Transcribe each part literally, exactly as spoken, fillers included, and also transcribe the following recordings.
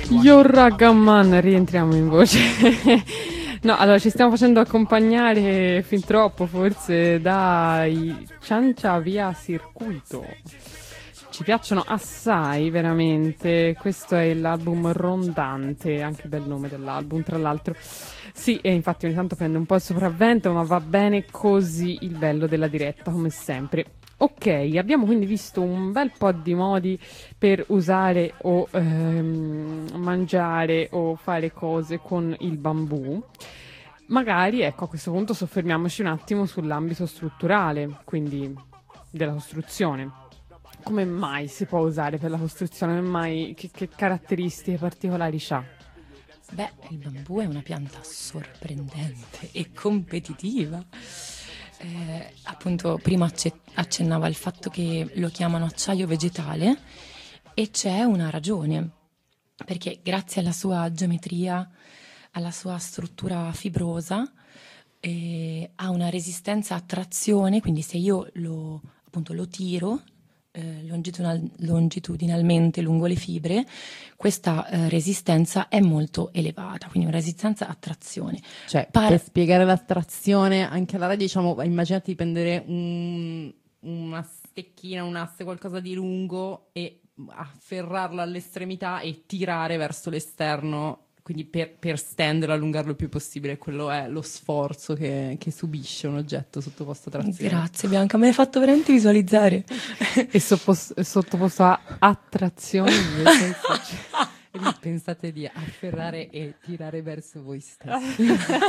Yo ragaman, rientriamo in voce. No, allora ci stiamo facendo accompagnare fin troppo forse dai Ciancia Via Circuito. Ci piacciono assai, veramente. Questo è l'album Rondante, anche bel nome dell'album, tra l'altro. Sì, e infatti ogni tanto prende un po' il sopravvento, ma va bene così, il bello della diretta, come sempre. Ok, abbiamo quindi visto un bel po' di modi per usare o ehm, mangiare o fare cose con il bambù. Magari, ecco, a questo punto soffermiamoci un attimo sull'ambito strutturale, quindi della costruzione. Come mai si può usare per la costruzione? Come mai, che, che caratteristiche particolari c'ha? Beh, il bambù è una pianta sorprendente e competitiva. Eh, appunto, prima acce- accennava al fatto che lo chiamano acciaio vegetale e c'è una ragione, perché grazie alla sua geometria, alla sua struttura fibrosa, eh, ha una resistenza a trazione, quindi se io lo, appunto, lo tiro eh, longitudinal- longitudinalmente lungo le fibre, questa eh, resistenza è molto elevata, quindi una resistenza a trazione. Cioè, Par- per spiegare la trazione, anche alla radio, diciamo, immaginate di prendere un, una stecchina, un asse, qualcosa di lungo e afferrarlo all'estremità e tirare verso l'esterno, quindi per, per stenderlo, allungarlo il più possibile. Quello è lo sforzo che, che subisce un oggetto sottoposto a trazione. Grazie Bianca, me l'hai fatto veramente visualizzare. E soppos- sottoposto a attrazione invece. E lì pensate di afferrare e tirare verso voi stessi.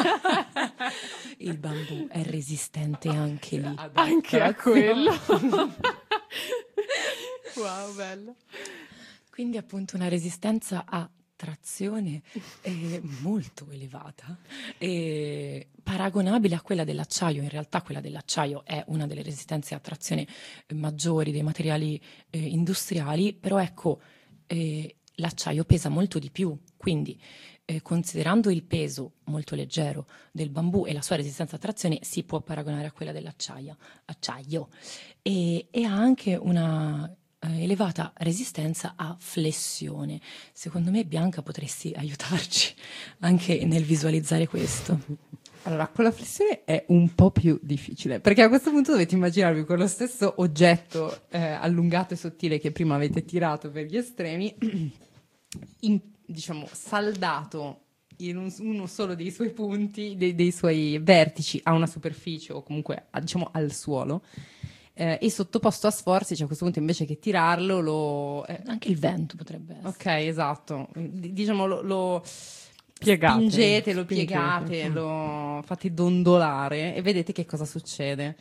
Il bambù è resistente anche lì. Anche a quello. Wow, bello. Quindi appunto una resistenza a trazione eh, molto elevata, eh, paragonabile a quella dell'acciaio. In realtà quella dell'acciaio è una delle resistenze a trazione maggiori dei materiali eh, industriali, però ecco, eh, l'acciaio pesa molto di più, quindi eh, considerando il peso molto leggero del bambù e la sua resistenza a trazione, si può paragonare a quella dell'acciaio, acciaio, e, e ha anche una eh, elevata resistenza a flessione. Secondo me, Bianca, potresti aiutarci anche nel visualizzare questo. Allora, con la flessione è un po' più difficile, perché a questo punto dovete immaginarvi quello stesso oggetto eh, allungato e sottile che prima avete tirato per gli estremi, in, diciamo, saldato in un, uno solo dei suoi punti, dei, dei suoi vertici a una superficie o comunque a, diciamo al suolo, eh, e sottoposto a sforzi, cioè a questo punto invece che tirarlo lo... Eh, Anche il vento potrebbe essere. ok, esatto, D- diciamo lo... lo Piegate, spingete, lo spingete. piegate, lo fate dondolare e vedete che cosa succede.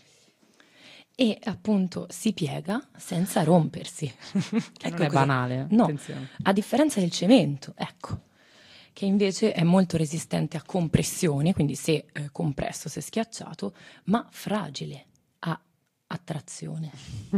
E appunto si piega senza rompersi. Che non è banale, No, attenzione. a differenza del cemento, ecco, che invece è molto resistente a compressione, quindi se eh, compresso, se schiacciato, ma fragile a attrazione.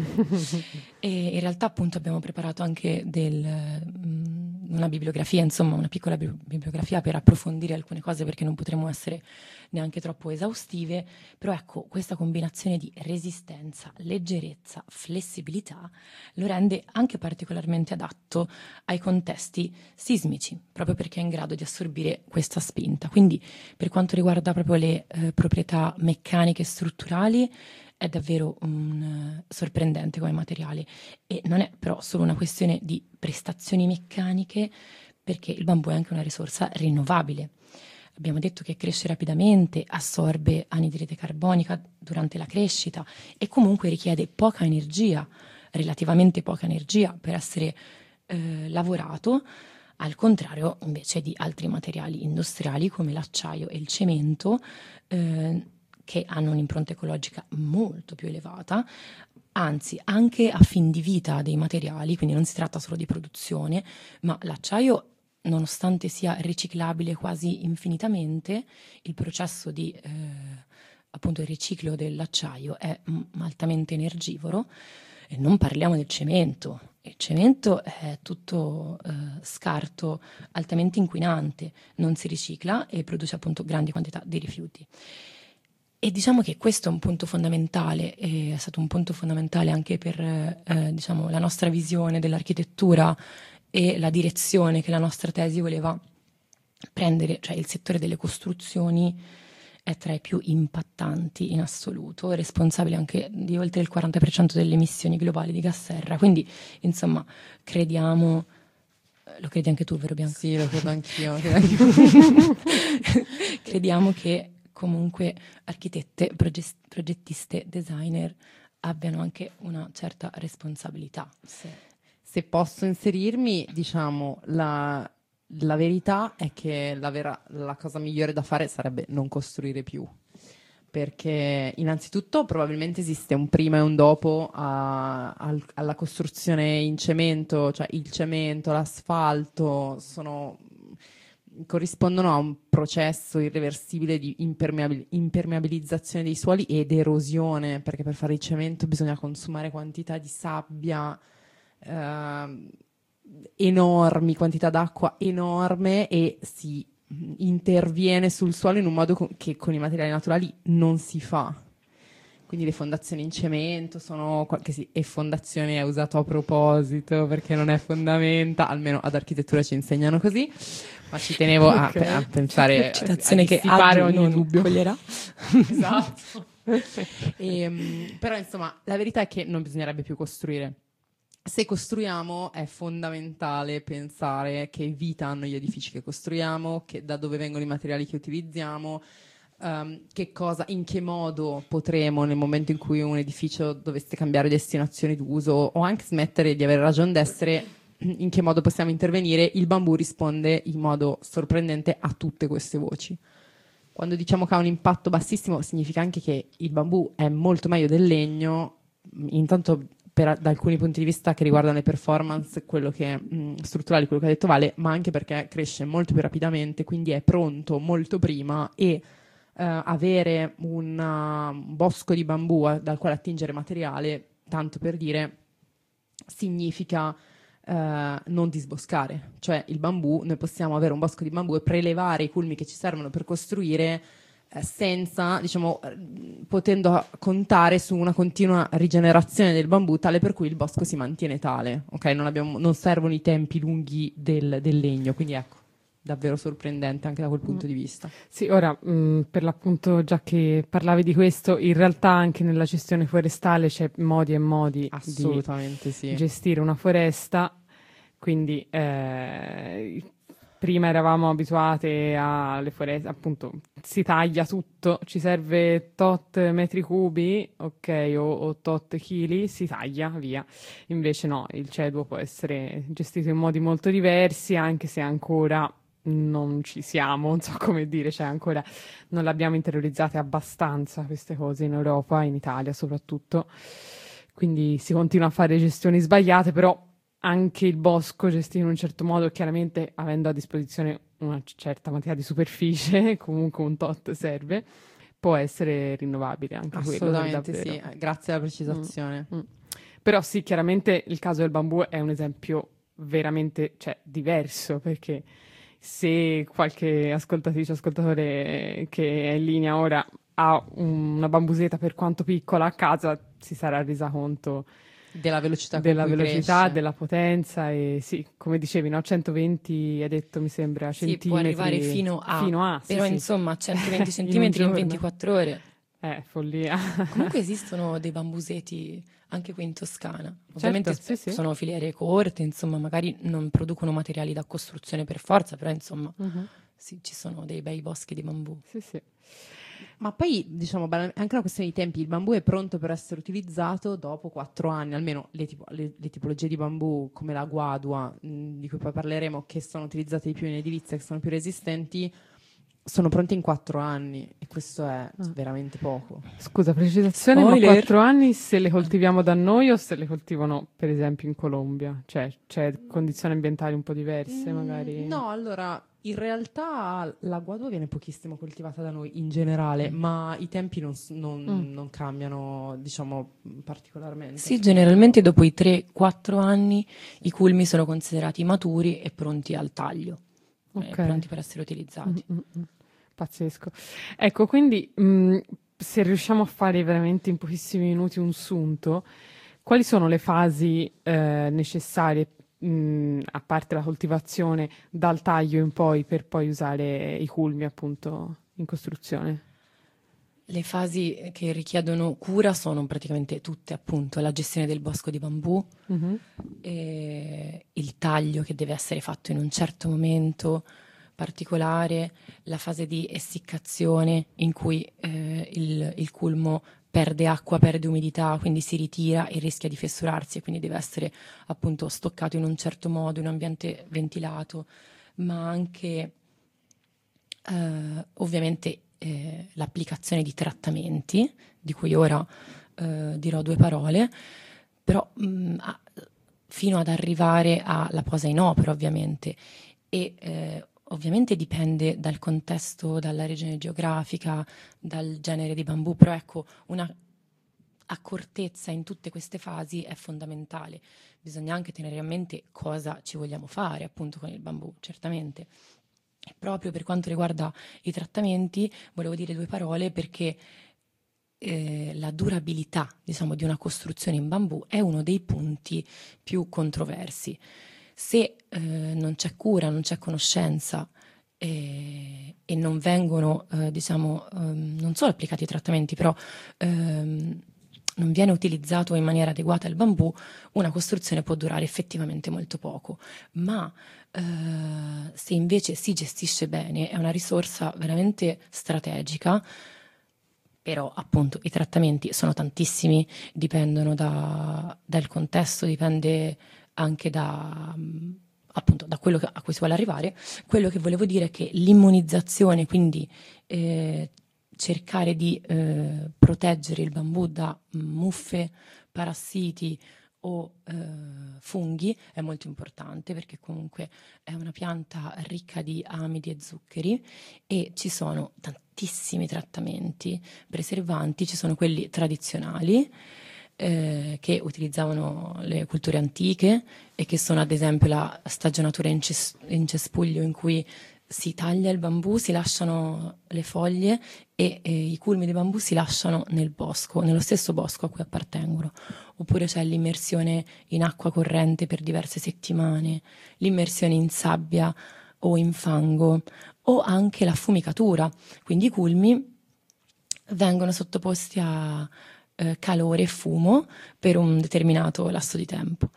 E in realtà appunto abbiamo preparato anche del, mh, una bibliografia, insomma una piccola bi- bibliografia per approfondire alcune cose, perché non potremo essere neanche troppo esaustive, però ecco, questa combinazione di resistenza, leggerezza, flessibilità lo rende anche particolarmente adatto ai contesti sismici, proprio perché è in grado di assorbire questa spinta. Quindi per quanto riguarda proprio le eh, proprietà meccaniche e strutturali, è davvero un, uh, sorprendente come materiale, e non è però solo una questione di prestazioni meccaniche, perché il bambù è anche una risorsa rinnovabile. Abbiamo detto che cresce rapidamente, assorbe anidride carbonica durante la crescita e comunque richiede poca energia, relativamente poca energia per essere eh, lavorato, al contrario invece di altri materiali industriali come l'acciaio e il cemento, eh, che hanno un'impronta ecologica molto più elevata, anzi anche a fin di vita dei materiali, quindi non si tratta solo di produzione, ma l'acciaio, nonostante sia riciclabile quasi infinitamente, il processo di eh, appunto il riciclo dell'acciaio è m- altamente energivoro. E non parliamo del cemento. Il cemento è tutto eh, scarto altamente inquinante, non si ricicla e produce appunto grandi quantità di rifiuti. E diciamo che questo è un punto fondamentale, è stato un punto fondamentale anche per eh, diciamo, la nostra visione dell'architettura e la direzione che la nostra tesi voleva prendere, cioè il settore delle costruzioni è tra i più impattanti in assoluto, è responsabile anche di oltre il quaranta per cento delle emissioni globali di gas serra, quindi insomma crediamo, lo credi anche tu, vero Bianca? Sì, lo credo anch'io. Credo anch'io. Crediamo che comunque architette, proge- progettiste, designer abbiano anche una certa responsabilità. Sì. Se posso inserirmi, diciamo, la, la verità è che la, vera, la cosa migliore da fare sarebbe non costruire più, perché innanzitutto probabilmente esiste un prima e un dopo a, al, alla costruzione in cemento, cioè il cemento, l'asfalto sono, corrispondono a un processo irreversibile di impermeabil- impermeabilizzazione dei suoli ed erosione, perché per fare il cemento bisogna consumare quantità di sabbia Uh, enormi, quantità d'acqua enorme, e si interviene sul suolo in un modo co- che con i materiali naturali non si fa. Quindi le fondazioni in cemento sono qualche sì, e fondazione è usato a proposito perché non è fondamenta, almeno ad architettura ci insegnano così, ma ci tenevo a, Okay. a pensare Citazione a che dissipare Aggi ogni non dubbio. coglierà. Esatto. E, um, però insomma la verità è che non bisognerebbe più costruire. Se costruiamo è fondamentale pensare che vita hanno gli edifici che costruiamo, che da dove vengono i materiali che utilizziamo, um, che cosa, in che modo potremo, nel momento in cui un edificio dovesse cambiare destinazione d'uso o anche smettere di avere ragione d'essere, in che modo possiamo intervenire. Il bambù risponde in modo sorprendente a tutte queste voci. Quando diciamo che ha un impatto bassissimo significa anche che il bambù è molto meglio del legno, intanto per, da alcuni punti di vista che riguardano le performance, quello che, mh, strutturali, quello che ha detto Vale, ma anche perché cresce molto più rapidamente, quindi è pronto molto prima, e uh, avere un uh, bosco di bambù a, dal quale attingere materiale, tanto per dire, significa uh, non disboscare. Cioè il bambù, noi possiamo avere un bosco di bambù e prelevare i culmi che ci servono per costruire senza, diciamo, potendo contare su una continua rigenerazione del bambù, tale per cui il bosco si mantiene tale, ok? Non, abbiamo, non servono i tempi lunghi del, del legno, quindi ecco, davvero sorprendente anche da quel punto di vista. Sì, ora, mh, per l'appunto, già che parlavi di questo, in realtà anche nella gestione forestale c'è modi e modi Assolutamente, di sì. gestire una foresta, quindi eh, prima eravamo abituate alle foreste, appunto, si taglia tutto, ci serve tot metri cubi, ok, o, o tot chili, si taglia, via. Invece no, il ceduo può essere gestito in modi molto diversi, anche se ancora non ci siamo, non so come dire, cioè ancora non l'abbiamo interiorizzate abbastanza queste cose in Europa, in Italia soprattutto. Quindi si continua a fare gestioni sbagliate, però anche il bosco gestito in un certo modo, chiaramente avendo a disposizione una certa quantità di superficie, comunque un tot serve, può essere rinnovabile anche quello. Assolutamente sì, grazie alla precisazione. Mm, mm. Però sì, chiaramente il caso del bambù è un esempio veramente, cioè, diverso, perché se qualche ascoltatrice, ascoltatore che è in linea ora ha una bambuseta per quanto piccola a casa, si sarà resa conto della velocità, della con cui velocità, cresce. Della potenza, e sì, come dicevi, no? centoventi, hai detto, mi sembra, sì, centimetri. può arrivare fino a, fino a però sì, insomma sì. centoventi centimetri in, in ventiquattro ore. Eh, follia. Comunque esistono dei bambuseti anche qui in Toscana. Ovviamente certo, sì, sì. sono filiere corte, insomma, magari non producono materiali da costruzione per forza, però insomma Uh-huh. sì, ci sono dei bei boschi di bambù. Sì, sì. Ma poi, diciamo, anche una questione di tempi, il bambù è pronto per essere utilizzato dopo quattro anni, almeno le, tipo, le, le tipologie di bambù come la guadua, mh, di cui poi parleremo, che sono utilizzate di più in edilizia, che sono più resistenti, sono pronti in quattro anni, e questo è ah. veramente poco. Scusa, precisazione, Spoiler. ma quattro anni se le coltiviamo da noi o se le coltivano per esempio in Colombia? Cioè, c'è condizioni ambientali un po' diverse mm, magari? No, allora, in realtà la guadua viene pochissimo coltivata da noi in generale, mm. ma i tempi non, non, mm. non cambiano, diciamo, particolarmente. Sì, generalmente dopo i tre quattro anni i culmi sono considerati maturi e pronti al taglio. Okay. Pronti per essere utilizzati. Mm-mm. Pazzesco. Ecco, quindi mh, se riusciamo a fare veramente in pochissimi minuti un sunto, quali sono le fasi eh, necessarie mh, a parte la coltivazione, dal taglio in poi, per poi usare i culmi appunto in costruzione? Le fasi che richiedono cura sono praticamente tutte, appunto, la gestione del bosco di bambù, Mm-hmm. e il taglio che deve essere fatto in un certo momento particolare, la fase di essiccazione in cui eh, il, il culmo perde acqua, perde umidità, quindi si ritira e rischia di fessurarsi, e quindi deve essere appunto stoccato in un certo modo, in un ambiente ventilato, ma anche eh, ovviamente eh, l'applicazione di trattamenti, di cui ora eh, dirò due parole, però mh, a- fino ad arrivare alla posa in opera, ovviamente. E eh, ovviamente dipende dal contesto, dalla regione geografica, dal genere di bambù, però ecco, una accortezza in tutte queste fasi è fondamentale. Bisogna anche tenere a mente cosa ci vogliamo fare appunto con il bambù, certamente. E proprio per quanto riguarda i trattamenti, volevo dire due parole perché eh, la durabilità, diciamo, di una costruzione in bambù è uno dei punti più controversi. Se eh, non c'è cura, non c'è conoscenza eh, e non vengono, eh, diciamo, ehm, non solo applicati i trattamenti, però ehm, non viene utilizzato in maniera adeguata il bambù, una costruzione può durare effettivamente molto poco. Ma eh, se invece si gestisce bene, è una risorsa veramente strategica. Però appunto i trattamenti sono tantissimi, dipendono da- dal contesto, dipende anche da, mh, appunto, da quello che- a cui si vuole arrivare. Quello che volevo dire è che l'immunizzazione, quindi eh, cercare di eh, proteggere il bambù da muffe, parassiti o eh, funghi è molto importante, perché comunque è una pianta ricca di amidi e zuccheri e ci sono tantissimi trattamenti preservanti. Ci sono quelli tradizionali eh, che utilizzavano le culture antiche e che sono ad esempio la stagionatura in, ces- in cespuglio, in cui si taglia il bambù, si lasciano le foglie e, e i culmi di bambù si lasciano nel bosco, nello stesso bosco a cui appartengono. Oppure c'è l'immersione in acqua corrente per diverse settimane, l'immersione in sabbia o in fango, o anche la fumicatura, quindi i culmi vengono sottoposti a eh, calore e fumo per un determinato lasso di tempo.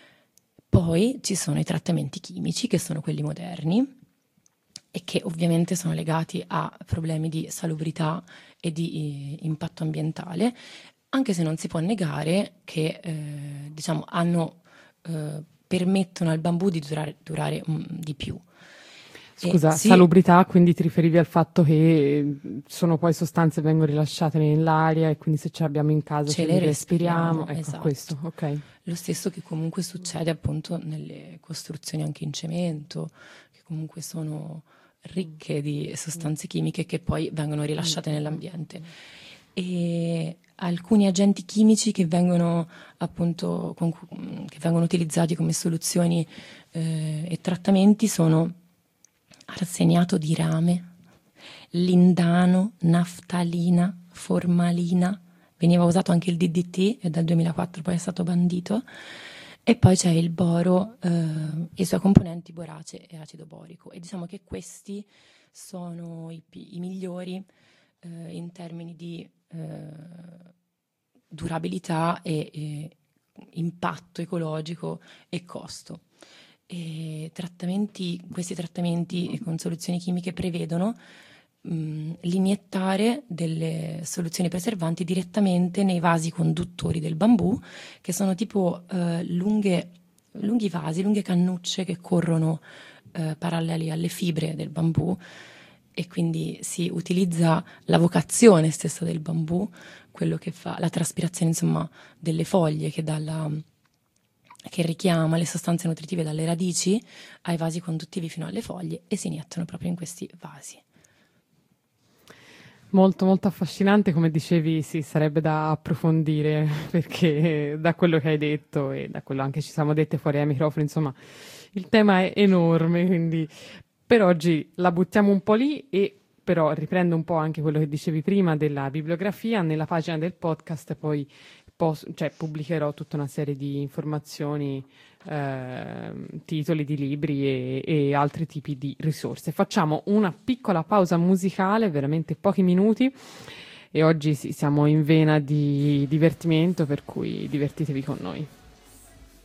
Poi ci sono i trattamenti chimici, che sono quelli moderni e che ovviamente sono legati a problemi di salubrità e di eh, impatto ambientale, anche se non si può negare che eh, diciamo, hanno, eh, permettono al bambù di durare, durare mm, di più. E Scusa, sì, salubrità, quindi ti riferivi al fatto che sono poi sostanze che vengono rilasciate nell'aria e quindi se ce l'abbiamo in casa ce ce le le respiriamo, respiriamo, ecco esatto. questo, ok. Lo stesso che comunque succede appunto nelle costruzioni anche in cemento, che comunque sono ricche di sostanze chimiche che poi vengono rilasciate nell'ambiente. E alcuni agenti chimici che vengono appunto con cu- che vengono utilizzati come soluzioni eh, e trattamenti sono arseniato di rame, lindano, naftalina, formalina. Veniva usato anche il D D T e dal duemilaquattro poi è stato bandito. E poi c'è il boro eh, e i suoi componenti borace e acido borico. E diciamo che questi sono i, pi- i migliori eh, in termini di eh, durabilità e, e impatto ecologico e costo. E trattamenti, questi trattamenti con soluzioni chimiche prevedono mh, l'iniettare delle soluzioni preservanti direttamente nei vasi conduttori del bambù, che sono tipo eh, lunghe, lunghi vasi, lunghe cannucce che corrono eh, paralleli alle fibre del bambù, e quindi si utilizza la vocazione stessa del bambù, quello che fa la traspirazione, insomma, delle foglie che dalla che richiama le sostanze nutritive dalle radici ai vasi conduttivi fino alle foglie, e si iniettano proprio in questi vasi. Molto molto affascinante, come dicevi, sì, sarebbe da approfondire perché da quello che hai detto e da quello anche ci siamo dette fuori ai microfoni, insomma, il tema è enorme, quindi per oggi la buttiamo un po' lì e però riprendo un po' anche quello che dicevi prima della bibliografia. Nella pagina del podcast poi pos- cioè, pubblicherò tutta una serie di informazioni eh, titoli di libri e, e altri tipi di risorse. Facciamo una piccola pausa musicale, veramente pochi minuti, e oggi sì, siamo in vena di divertimento, per cui divertitevi con noi.